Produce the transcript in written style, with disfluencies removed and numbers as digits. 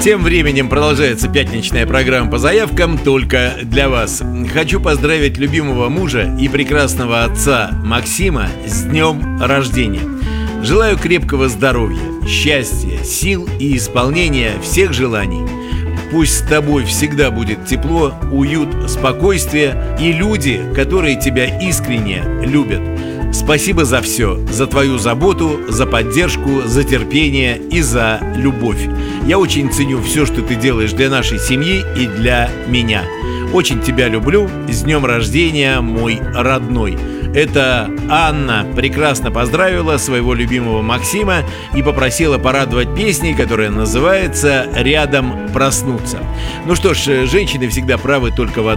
Тем временем продолжается пятничная программа по заявкам только для вас. Хочу поздравить любимого мужа и прекрасного отца Максима с днем рождения. Желаю крепкого здоровья, счастья, сил и исполнения всех желаний. Пусть с тобой всегда будет тепло, уют, спокойствие и люди, которые тебя искренне любят. Спасибо за все, за твою заботу, за поддержку, за терпение и за любовь. Я очень ценю все, что ты делаешь для нашей семьи и для меня. Очень тебя люблю. С днем рождения, мой родной. Это Анна прекрасно поздравила своего любимого Максима и попросила порадовать песней, которая называется «Рядом проснуться». Ну что ж, женщины всегда правы только в одном.